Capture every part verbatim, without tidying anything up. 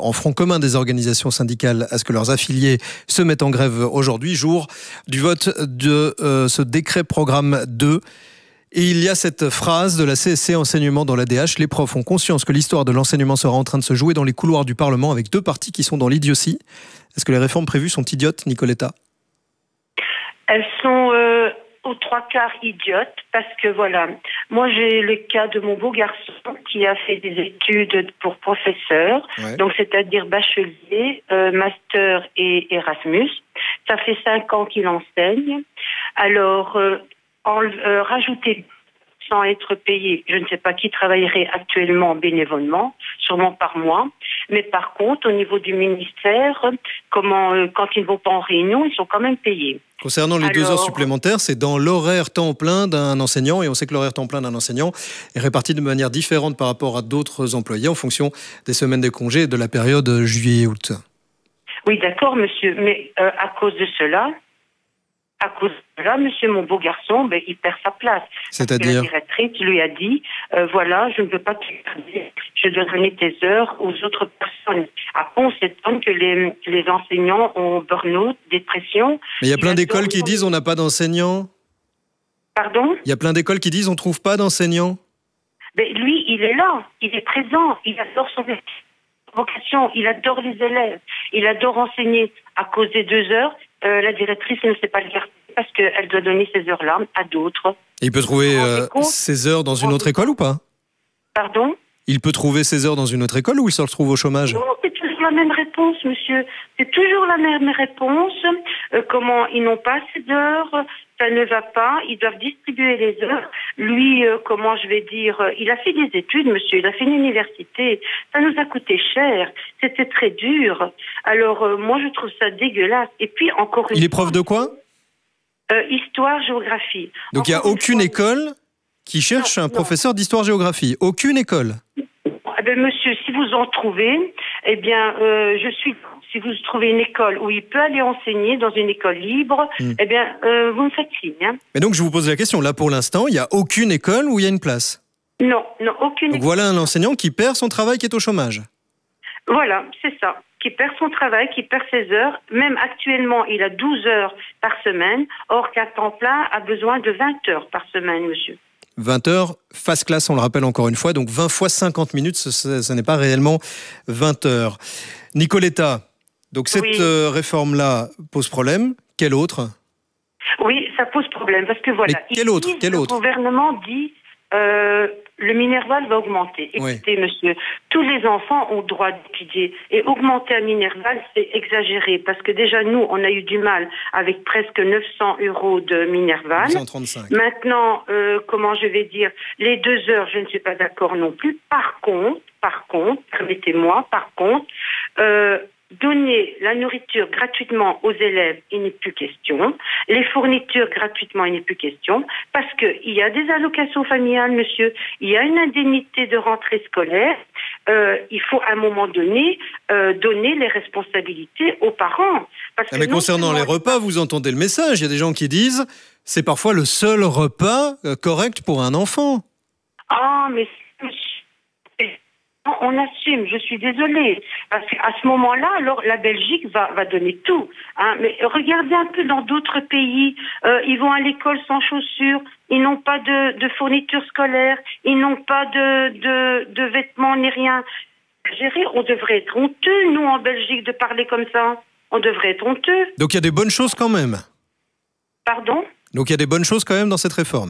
en front commun des organisations syndicales à ce que leurs affiliés se mettent en grève aujourd'hui, jour du vote de euh, ce décret programme deux. Et il y a cette phrase de la C S C Enseignement dans l'A D H. Les profs ont conscience que l'histoire de l'enseignement sera en train de se jouer dans les couloirs du Parlement avec deux partis qui sont dans l'idiotie. Est-ce que les réformes prévues sont idiotes, Nicoletta? Elles sont euh, aux trois quarts idiotes parce que voilà, moi j'ai le cas de mon beau garçon qui a fait des études pour professeur, ouais. donc c'est-à-dire bachelier, euh, master et Erasmus. Ça fait cinq ans qu'il enseigne. Alors, euh, en euh, rajouter sans être payé, je ne sais pas qui travaillerait actuellement bénévolement, sûrement par mois. Mais par contre, au niveau du ministère, comment, euh, quand ils ne vont pas en réunion, ils sont quand même payés. Concernant les Alors... deux heures supplémentaires, c'est dans l'horaire temps plein d'un enseignant, et on sait que l'horaire temps plein d'un enseignant est réparti de manière différente par rapport à d'autres employés en fonction des semaines de congé et de la période juillet-août. Oui, d'accord, monsieur, mais euh, à cause de cela, à cause de cela, monsieur, mon beau garçon, ben, il perd sa place. C'est-à-dire ? La directrice lui a dit, euh, voilà, je ne veux pas te garder, je dois donner tes heures aux autres personnes. Après, on s'étonne que les, les enseignants ont burn-out, dépression. Mais il y a plein d'écoles qui disent on n'a pas d'enseignants. Pardon ? Il y a plein d'écoles qui disent on ne trouve pas d'enseignants. Ben, lui, il est là, il est présent, il adore son vocation, il adore les élèves, il adore enseigner. À cause des deux heures, euh, la directrice ne sait pas le garder parce qu'elle doit donner ces heures-là à d'autres. Et il peut trouver euh, ces heures dans une autre école ou pas ? Pardon ? Il peut trouver ses heures dans une autre école ou il se retrouve au chômage ? Non, c'est toujours la même réponse, monsieur. C'est toujours la même réponse. Euh, comment ils n'ont pas assez d'heures, ça ne va pas, ils doivent distribuer les heures. Lui, euh, comment je vais dire, euh, il a fait des études, monsieur, il a fait une université. Ça nous a coûté cher. C'était très dur. Alors, euh, moi, je trouve ça dégueulasse. Et puis, encore une Il est prof de quoi ? euh, Histoire, géographie. Donc, il n'y a aucune fois... école qui cherche non, un non. professeur d'histoire-géographie. Aucune école. Eh bien, monsieur, si vous en trouvez, eh bien, euh, je suis. Si vous trouvez une école où il peut aller enseigner dans une école libre, mmh. eh bien, euh, vous me faites signe. Hein. Mais donc, je vous pose la question. Là, pour l'instant, il n'y a aucune école où il y a une place. Non, non, aucune. Donc, voilà un enseignant qui perd son travail, qui est au chômage. Voilà, c'est ça. Qui perd son travail, qui perd ses heures. Même actuellement, il a douze heures par semaine. Or, qu'un temps plein a besoin de vingt heures par semaine, monsieur. vingt heures, face classe, on le rappelle encore une fois. Donc vingt fois cinquante minutes, ce, ce, ce n'est pas réellement vingt heures. Nicoletta, donc cette oui. euh, réforme-là pose problème. Quelle autre ? Oui, ça pose problème. Parce que voilà, Mais quelle autre, quelle le autre gouvernement dit euh, le Minerval va augmenter. Écoutez, oui. monsieur, tous les enfants ont droit d'étudier. Et augmenter un Minerval, c'est exagéré. Parce que déjà, nous, on a eu du mal avec presque neuf cents euros de Minerval. neuf cent trente-cinq. Maintenant, euh, comment je vais dire, les deux heures, je ne suis pas d'accord non plus. Par contre, par contre, permettez-moi, par contre, euh, donner la nourriture gratuitement aux élèves, il n'est plus question. Les fournitures gratuitement, il n'est plus question. Parce qu'il y a des allocations familiales, monsieur. Il y a une indemnité de rentrée scolaire. Euh, il faut à un moment donné euh, donner les responsabilités aux parents. Parce ah mais concernant les repas, vous entendez le message. Il y a des gens qui disent c'est parfois le seul repas correct pour un enfant. Ah, mais monsieur, on assume, je suis désolée. Parce qu'à ce moment-là, alors la Belgique va, va donner tout. Hein. Mais regardez un peu dans d'autres pays, euh, ils vont à l'école sans chaussures, ils n'ont pas de, de fournitures scolaires, ils n'ont pas de, de, de vêtements ni rien. Gérer, on devrait être honteux, nous, en Belgique, de parler comme ça. On devrait être honteux. Donc il y a des bonnes choses quand même. Pardon ? Donc il y a des bonnes choses quand même dans cette réforme.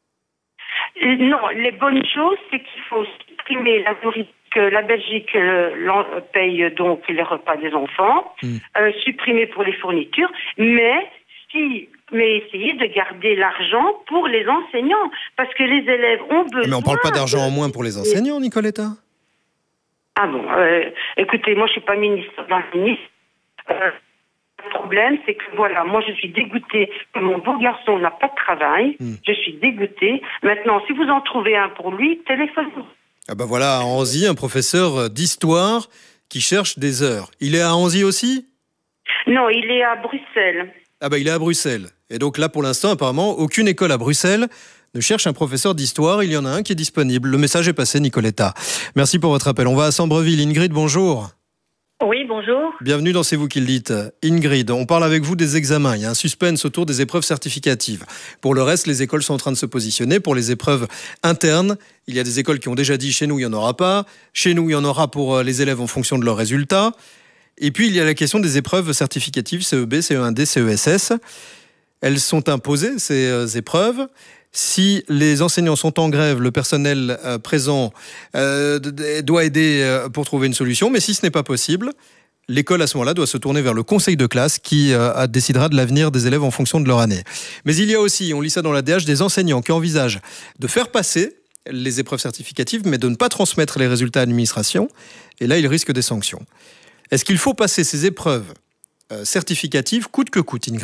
Non, les bonnes choses, c'est qu'il faut supprimer la nourriture. Que la Belgique euh, paye donc les repas des enfants, mmh. euh, supprimer pour les fournitures, mais si, mais essayer de garder l'argent pour les enseignants, parce que les élèves ont besoin. Mais on ne parle pas d'argent de... en moins pour les enseignants, Nicoletta. Ah bon, euh, écoutez, moi je suis pas ministre dans le ministre. Euh, le problème, c'est que voilà, moi je suis dégoûtée que mon beau garçon n'a pas de travail. Mmh. Je suis dégoûtée. Maintenant, si vous en trouvez un pour lui, téléphonez-vous. Ah ben voilà, à Anzy, un professeur d'histoire qui cherche des heures. Il est à Anzy aussi ? Non, il est à Bruxelles. Ah ben il est à Bruxelles. Et donc là, pour l'instant, apparemment, aucune école à Bruxelles ne cherche un professeur d'histoire. Il y en a un qui est disponible. Le message est passé, Nicoletta. Merci pour votre appel. On va à Sambreville. Ingrid, bonjour. Oui, bonjour. Bienvenue dans C'est vous qui le dites. Ingrid, on parle avec vous des examens. Il y a un suspense autour des épreuves certificatives. Pour le reste, les écoles sont en train de se positionner. Pour les épreuves internes, il y a des écoles qui ont déjà dit chez nous, il n'y en aura pas. Chez nous, il y en aura pour les élèves en fonction de leurs résultats. Et puis, il y a la question des épreuves certificatives C E B, C E un D, C E S S. Elles sont imposées, ces épreuves. Si les enseignants sont en grève, le personnel euh, présent euh, doit aider euh, pour trouver une solution. Mais si ce n'est pas possible, l'école à ce moment-là doit se tourner vers le conseil de classe qui euh, décidera de l'avenir des élèves en fonction de leur année. Mais il y a aussi, on lit ça dans l'A D H, des enseignants qui envisagent de faire passer les épreuves certificatives, mais de ne pas transmettre les résultats à l'administration. Et là, ils risquent des sanctions. Est-ce qu'il faut passer ces épreuves euh, certificatives coûte que coûte, Ingrid ?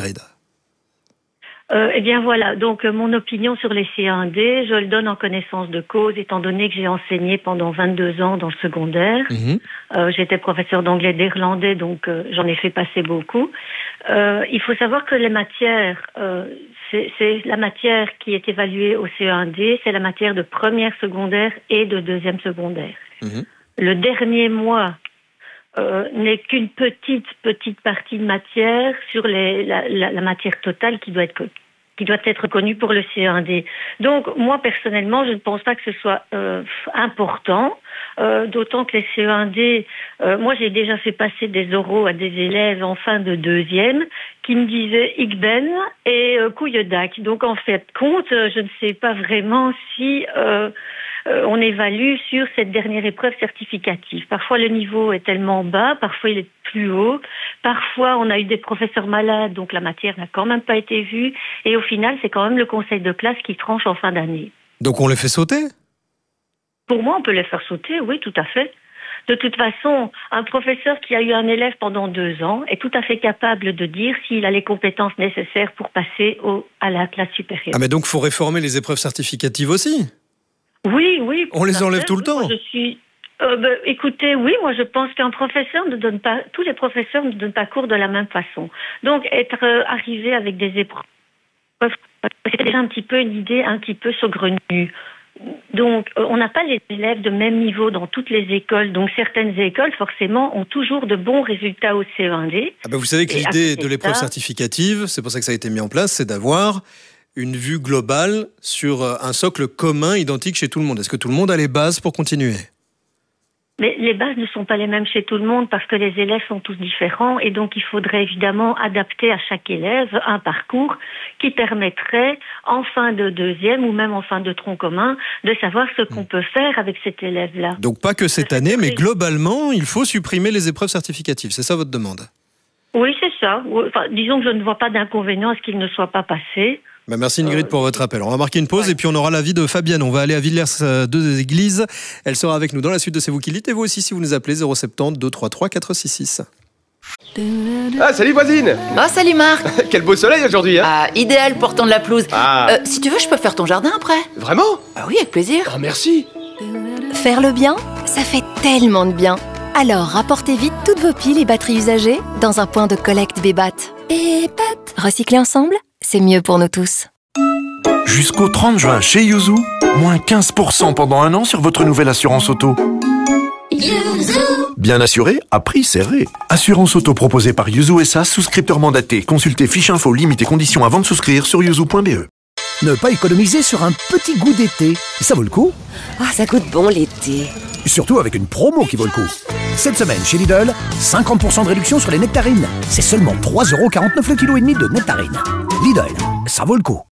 Euh, eh bien voilà, donc euh, mon opinion sur les C E un D, je le donne en connaissance de cause, étant donné que j'ai enseigné pendant vingt-deux ans dans le secondaire. Mmh. Euh, j'étais professeur d'anglais et d'irlandais, donc euh, j'en ai fait passer beaucoup. Euh, il faut savoir que les matières, euh, c'est, c'est la matière qui est évaluée au C E un D, c'est la matière de première secondaire et de deuxième secondaire. Mmh. Le dernier mois Euh, n'est qu'une petite petite partie de matière sur les, la, la, la matière totale qui doit être qui doit être connue pour le C E un D. Donc moi personnellement, je ne pense pas que ce soit euh, important, euh, d'autant que les C E un D, euh, moi j'ai déjà fait passer des oraux à des élèves en fin de deuxième qui me disaient Ik ben et euh, Couilledac. Donc en fait compte, je ne sais pas vraiment si euh, Euh, on évalue sur cette dernière épreuve certificative. Parfois, le niveau est tellement bas, parfois il est plus haut. Parfois, on a eu des professeurs malades, donc la matière n'a quand même pas été vue. Et au final, c'est quand même le conseil de classe qui tranche en fin d'année. Donc on les fait sauter ? Pour moi, on peut les faire sauter, oui, tout à fait. De toute façon, un professeur qui a eu un élève pendant deux ans est tout à fait capable de dire s'il a les compétences nécessaires pour passer au, à la classe supérieure. Ah mais donc, il faut réformer les épreuves certificatives aussi ? Oui, oui. On les enlève tout le temps. Moi, je suis. Euh, bah, écoutez, oui, moi je pense qu'un professeur ne donne pas, tous les professeurs ne donnent pas cours de la même façon. Donc être euh, arrivé avec des épreuves, c'est déjà un petit peu une idée un petit peu saugrenue. Donc euh, on n'a pas les élèves de même niveau dans toutes les écoles. Donc certaines écoles forcément ont toujours de bons résultats au C E un D. Ah bah vous savez que l'idée de l'épreuve certificative, c'est pour ça que ça a été mis en place, c'est d'avoir une vue globale sur un socle commun, identique chez tout le monde. Est-ce que tout le monde a les bases pour continuer ? Mais les bases ne sont pas les mêmes chez tout le monde parce que les élèves sont tous différents et donc il faudrait évidemment adapter à chaque élève un parcours qui permettrait en fin de deuxième ou même en fin de tronc commun de savoir ce qu'on peut faire avec cet élève-là. Donc pas que cette année, mais globalement, il faut supprimer les épreuves certificatives. C'est ça votre demande ? Oui, c'est ça. Enfin, disons que je ne vois pas d'inconvénient à ce qu'il ne soit pas passé. Bah merci Ingrid pour votre appel. On va marquer une pause ouais. et puis on aura l'avis de Fabienne. On va aller à Villers deux Églises. Elle sera avec nous dans la suite de C'est vous qui le dites. Et vous aussi si vous nous appelez zéro sept zéro deux trois trois quatre six six. Ah salut voisine. Oh salut Marc. Quel beau soleil aujourd'hui hein. Ah idéal pour tondre la pelouse. ah. euh, Si tu veux je peux faire ton jardin après. Vraiment? Ah oui avec plaisir. Oh merci. Faire le bien, ça fait tellement de bien. Alors rapportez vite toutes vos piles et batteries usagées dans un point de collecte Bébat. Bébat. Recycler ensemble, c'est mieux pour nous tous. Jusqu'au trente juin chez Yuzu, moins quinze pour cent pendant un an sur votre nouvelle assurance auto. Yuzu. Bien assuré, à prix serré. Assurance auto proposée par Yuzu S A, souscripteur mandaté. Consultez fiche info, limites et conditions avant de souscrire sur yuzu point b e. Ne pas économiser sur un petit goût d'été. Ça vaut le coup. Ah, ça goûte bon l'été. Surtout avec une promo qui vaut le coup. Cette semaine, chez Lidl, cinquante pour cent de réduction sur les nectarines. C'est seulement trois euros quarante-neuf le kilo et demi de nectarines. Lidl, ça vaut le coup.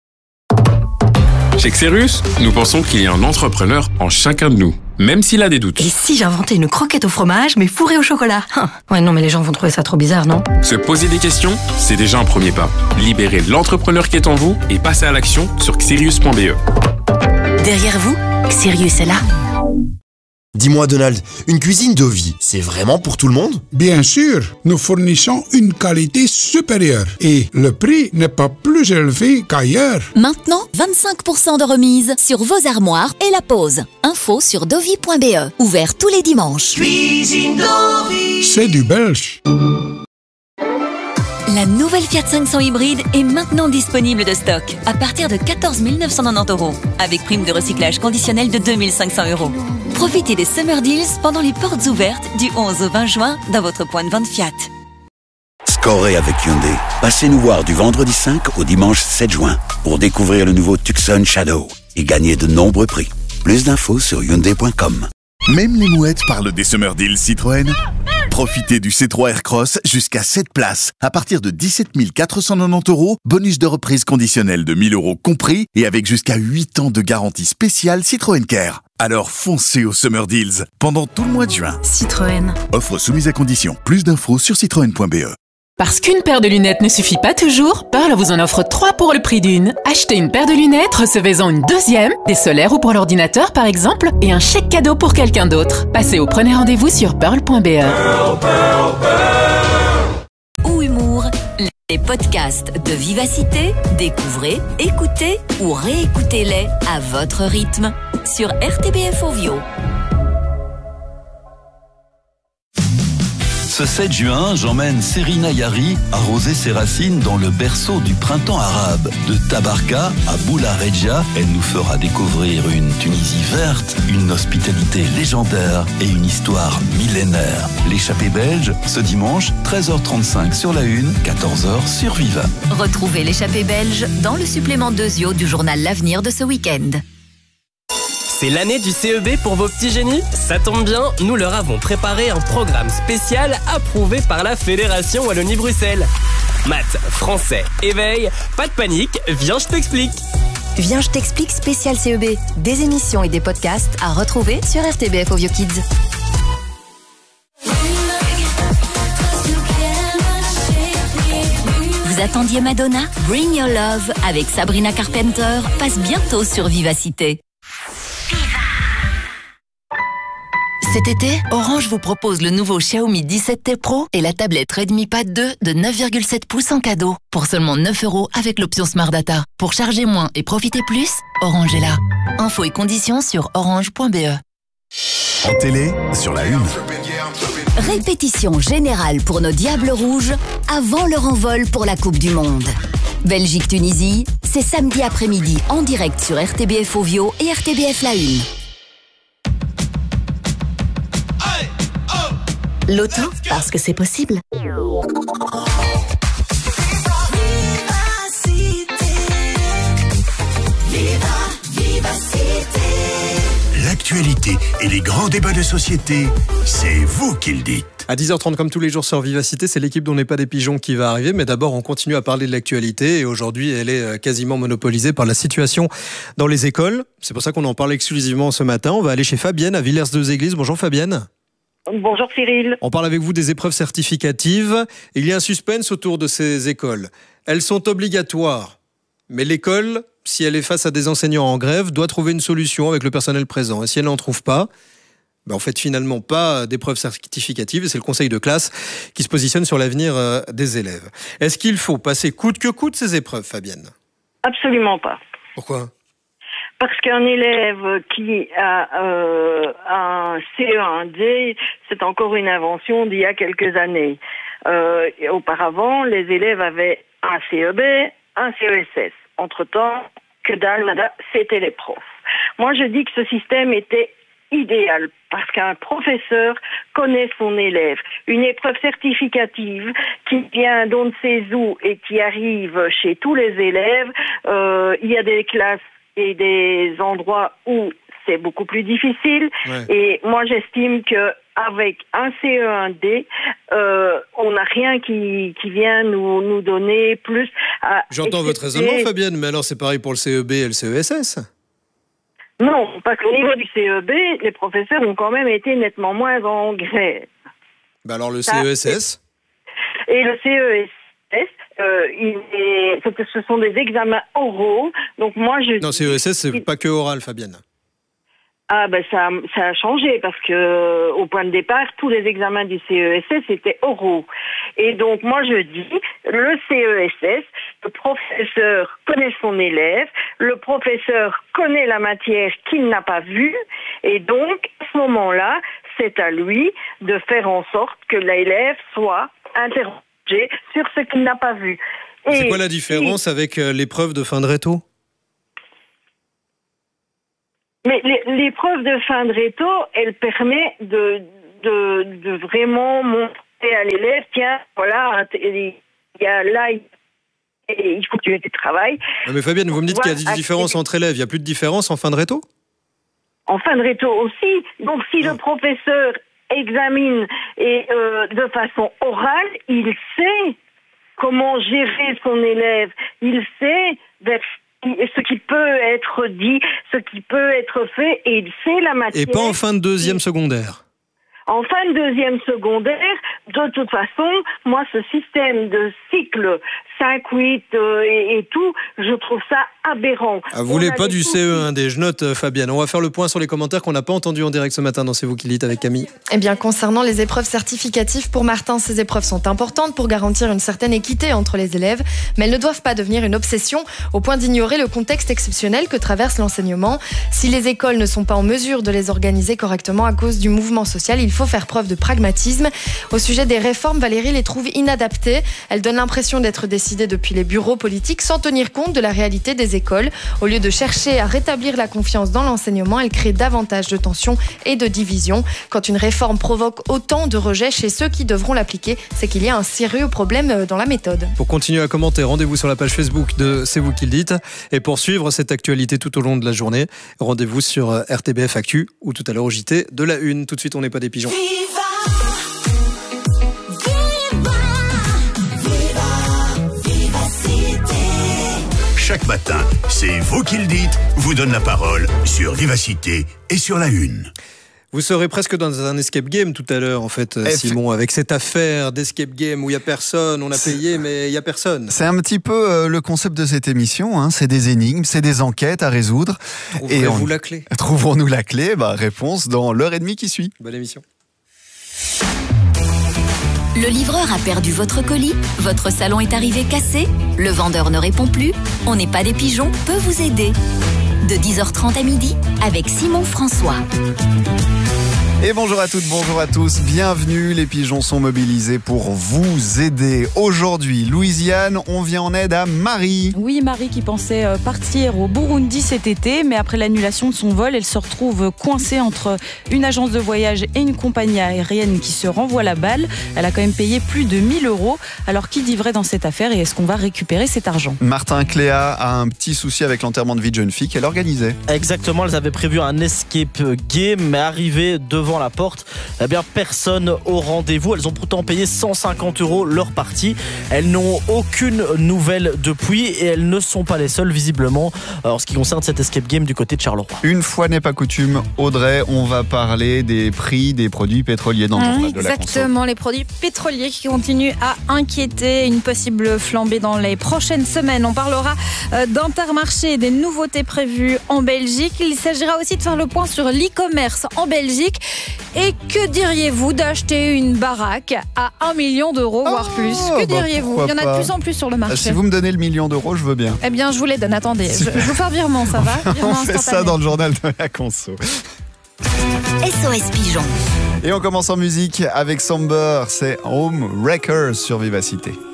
Chez Xerus, nous pensons qu'il y a un entrepreneur en chacun de nous, même s'il a des doutes. Et si j'inventais une croquette au fromage, mais fourrée au chocolat? Ouais, non, mais les gens vont trouver ça trop bizarre, non? Se poser des questions, c'est déjà un premier pas. Libérez l'entrepreneur qui est en vous et passez à l'action sur xerius point b e. Derrière vous, Xerius est là. Dis-moi Donald, une cuisine Dovi, c'est vraiment pour tout le monde? Bien sûr, nous fournissons une qualité supérieure et le prix n'est pas plus élevé qu'ailleurs. Maintenant, vingt-cinq pour cent de remise sur vos armoires et la pause. Info sur dovi point b e, ouvert tous les dimanches. Cuisine Dovi, c'est du belge. La La nouvelle Fiat cinq cents hybride est maintenant disponible de stock à partir de quatorze mille neuf cent quatre-vingt-dix euros avec prime de recyclage conditionnelle de deux mille cinq cents euros. Profitez des Summer Deals pendant les portes ouvertes du onze au vingt juin dans votre point de vente Fiat. Scorez avec Hyundai. Passez nous voir du vendredi cinq au dimanche sept juin pour découvrir le nouveau Tucson Shadow et gagner de nombreux prix. Plus d'infos sur hyundai point com. Même les mouettes parlent des Summer Deals Citroën. Profitez du C trois Aircross jusqu'à sept places à partir de dix-sept mille quatre cent quatre-vingt-dix euros, bonus de reprise conditionnel de mille euros compris et avec jusqu'à huit ans de garantie spéciale Citroën Care. Alors foncez aux Summer Deals pendant tout le mois de juin. Citroën. Offre soumise à condition. Plus d'infos sur citroën point b e. Parce qu'une paire de lunettes ne suffit pas toujours, Pearl vous en offre trois pour le prix d'une. Achetez une paire de lunettes, recevez-en une deuxième, des solaires ou pour l'ordinateur par exemple, et un chèque cadeau pour quelqu'un d'autre. Passez au premier rendez-vous sur pearl point b e. Pearl, Pearl, Pearl. Ou humour, les podcasts de Vivacité, découvrez, écoutez ou réécoutez-les à votre rythme sur R T B F Ovio. Ce sept juin, j'emmène Serina Yari arroser ses racines dans le berceau du printemps arabe. De Tabarka à Boula Regia, elle nous fera découvrir une Tunisie verte, une hospitalité légendaire et une histoire millénaire. L'échappée belge, ce dimanche, treize heures trente-cinq sur la une, quatorze heures sur Viva. Retrouvez l'échappée belge dans le supplément Dezio du journal L'Avenir de ce week-end. C'est l'année du C E B pour vos petits génies? Ça tombe bien, nous leur avons préparé un programme spécial approuvé par la Fédération Wallonie-Bruxelles. Maths, français, éveil, pas de panique, viens je t'explique. Viens je t'explique spécial C E B. Des émissions et des podcasts à retrouver sur R T B F Ovio Kids. Vous attendiez Madonna? Bring Your Love avec Sabrina Carpenter passe bientôt sur Vivacité. Cet été, Orange vous propose le nouveau Xiaomi dix-sept T Pro et la tablette Redmi Pad deux de neuf virgule sept pouces en cadeau. Pour seulement neuf euros avec l'option Smart Data. Pour charger moins et profiter plus, Orange est là. Infos et conditions sur orange point b e. En télé, sur la une. Répétition générale pour nos Diables Rouges avant leur envol pour la Coupe du Monde. Belgique-Tunisie, c'est samedi après-midi en direct sur R T B F Ovio et R T B F La Une. Loto, parce que c'est possible. L'actualité et les grands débats de société, c'est vous qui le dites. À dix heures trente, comme tous les jours sur Vivacité, c'est l'équipe dont n'est pas des pigeons qui va arriver. Mais d'abord, on continue à parler de l'actualité. Et aujourd'hui, elle est quasiment monopolisée par la situation dans les écoles. C'est pour ça qu'on en parle exclusivement ce matin. On va aller chez Fabienne à Villers-deux-Églises. Bonjour Fabienne. Bonjour Cyril. On parle avec vous des épreuves certificatives. Il y a un suspense autour de ces écoles. Elles sont obligatoires. Mais l'école, si elle est face à des enseignants en grève, doit trouver une solution avec le personnel présent. Et si elle n'en trouve pas, ben on fait finalement pas d'épreuves certificatives. Et c'est le conseil de classe qui se positionne sur l'avenir des élèves. Est-ce qu'il faut passer coûte que coûte ces épreuves, Fabienne? Absolument pas. Pourquoi? Parce qu'un élève qui a euh, un C E un D, c'est encore une invention d'il y a quelques années. Euh, auparavant, les élèves avaient un C E B, un C E S S. Entre-temps, que dalle, nada, c'était les profs. Moi, je dis que ce système était idéal parce qu'un professeur connaît son élève. Une épreuve certificative qui vient d'on ne sait où et qui arrive chez tous les élèves, euh, il y a des classes et des endroits où c'est beaucoup plus difficile. Ouais. Et moi, j'estime que avec un C E un D, euh, on n'a rien qui, qui vient nous, nous donner plus. À J'entends votre raisonnement, Fabienne, mais alors c'est pareil pour le C E B et le C E S S? Non, parce qu'au niveau du C E B, les professeurs ont quand même été nettement moins en grève. Bah alors le Ça, C E S S? Et le C E S S, euh, il est, ce sont des examens oraux. Donc moi, je non, C E S S, c'est pas que oral, Fabienne. Ah ben ça, ça a changé parce que au point de départ, tous les examens du C E S S étaient oraux. Et donc moi je dis, le C E S S, le professeur connaît son élève, le professeur connaît la matière qu'il n'a pas vue, et donc à ce moment-là, c'est à lui de faire en sorte que l'élève soit interrogé interroger sur ce qu'il n'a pas vu. Et c'est quoi la différence si... avec l'épreuve de fin de réto? Mais l'épreuve de fin de réto, elle permet de, de, de vraiment montrer à l'élève, tiens, voilà, il y a là, il faut que tu aies du travail. Non mais Fabienne, vous me dites qu'il y a des différences entre élèves, il n'y a plus de différence en fin de réto? En fin de réto aussi. Donc si le professeur examine et euh, de façon orale, il sait comment gérer son élève, il sait vers ce qui peut être dit, ce qui peut être fait, et il sait la matière. Et pas en fin de deuxième secondaire? En fin de deuxième secondaire, de toute façon, moi, ce système de cycle cinq huit euh, et, et tout, je trouve ça aberrant. Ah, vous voulez pas du C E un D, je note, Fabienne. On va faire le point sur les commentaires qu'on n'a pas entendus en direct ce matin dans C'est vous qui le dites avec Camille. Eh bien, concernant les épreuves certificatives, pour Martin, ces épreuves sont importantes pour garantir une certaine équité entre les élèves, mais elles ne doivent pas devenir une obsession au point d'ignorer le contexte exceptionnel que traverse l'enseignement. Si les écoles ne sont pas en mesure de les organiser correctement à cause du mouvement social, il faut faire preuve de pragmatisme. Au sujet des réformes, Valérie les trouve inadaptées. Elles donnent l'impression d'être décidées depuis les bureaux politiques sans tenir compte de la réalité des écoles. Au lieu de chercher à rétablir la confiance dans l'enseignement, elles créent davantage de tensions et de divisions. Quand une réforme provoque autant de rejets chez ceux qui devront l'appliquer, c'est qu'il y a un sérieux problème dans la méthode. Pour continuer à commenter, rendez-vous sur la page Facebook de C'est vous qui le dites. Et pour suivre cette actualité tout au long de la journée, rendez-vous sur R T B F Actu ou tout à l'heure au J T de la Une. Tout de suite, on n'est pas des pigeons. Chaque matin, C'est vous qui le dites, vous donne la parole sur Vivacité et sur la Une. Vous serez presque dans un escape game tout à l'heure, en fait, F... Simon, avec cette affaire d'escape game où il n'y a personne, on a payé, mais il n'y a personne. C'est un petit peu euh, le concept de cette émission, hein. C'est des énigmes, c'est des enquêtes à résoudre. Trouverez-vous on... la clé? Trouverons-nous la clé? Bah, réponse dans l'heure et demie qui suit. Bonne émission. Le livreur a perdu votre colis, votre salon est arrivé cassé, le vendeur ne répond plus, On n'est pas des pigeons peut vous aider. De dix heures trente à midi avec Simon François. Et bonjour à toutes, bonjour à tous, bienvenue, les pigeons sont mobilisés pour vous aider. Aujourd'hui, Louisiane, on vient en aide à Marie. Oui, Marie qui pensait partir au Burundi cet été, mais après l'annulation de son vol, elle se retrouve coincée entre une agence de voyage et une compagnie aérienne qui se renvoie la balle. Elle a quand même payé plus de mille euros. Alors qui dit vrai dans cette affaire et est-ce qu'on va récupérer cet argent? Martin Cléa a un petit souci avec l'enterrement de vie de jeune fille qu'elle organisait. Exactement, elles avaient prévu un escape game, mais arrivé devant la porte, eh bien personne au rendez-vous. Elles ont pourtant payé cent cinquante euros leur partie. Elles n'ont aucune nouvelle depuis et elles ne sont pas les seules visiblement en ce qui concerne cet escape game du côté de Charleroi. Une fois n'est pas coutume, Audrey, on va parler des prix des produits pétroliers dans le ah, journal de la conso. Exactement, les produits pétroliers qui continuent à inquiéter, une possible flambée dans les prochaines semaines. On parlera d'Intermarché et des nouveautés prévues en Belgique. Il s'agira aussi de faire le point sur l'e-commerce en Belgique. Et que diriez-vous d'acheter une baraque à un million d'euros, voire oh, plus? Que bah diriez-vous? Il y en a de plus en plus sur le marché. Si vous me donnez le million d'euros, je veux bien. Eh bien, je vous les donne. Attendez, je, je vous fais un virement, ça va? On fait ça dans le journal de la conso. S O S Pigeon. Et on commence en musique avec Somber, c'est Home Wreckers sur Vivacité.